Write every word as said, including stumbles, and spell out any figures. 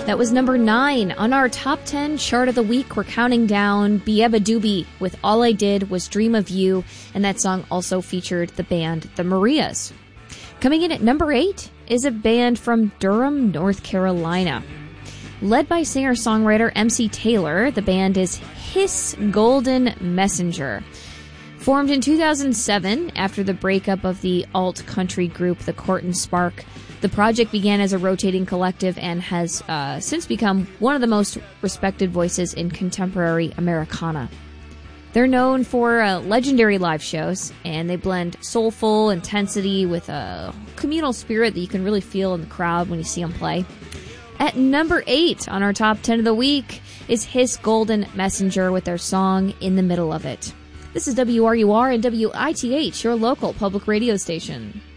That was number nine on our top ten chart of the week. We're counting down Bieba Doobie with All I Did Was Dream of You, and that song also featured the band The Marias. Coming in at number eight is a band from Durham, North Carolina. Led by singer-songwriter M C Taylor, the band is His Golden Messenger. Formed in two thousand seven after the breakup of the alt-country group The Court and Spark, the project began as a rotating collective and has uh, since become one of the most respected voices in contemporary Americana. They're known for uh, legendary live shows, and they blend soulful intensity with a communal spirit that you can really feel in the crowd when you see them play. At number eight on our top ten of the week is His Golden Messenger with their song In the Middle of It. This is W R U R and W I T H, your local public radio station.